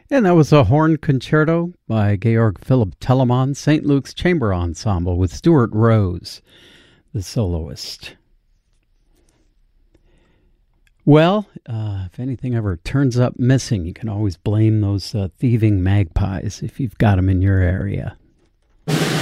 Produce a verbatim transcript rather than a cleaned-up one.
And that was a horn concerto by Georg Philipp Telemann, Saint Luke's Chamber Ensemble with Stuart Rose, the soloist. Well, uh, if anything ever turns up missing, you can always blame those uh, thieving magpies if you've got them in your area.